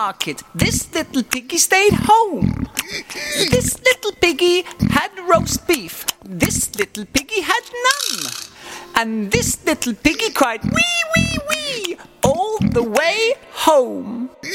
market. This little piggy stayed home. This little piggy had roast beef. This little piggy had none. And this little piggy cried, wee, wee, wee, all the way home.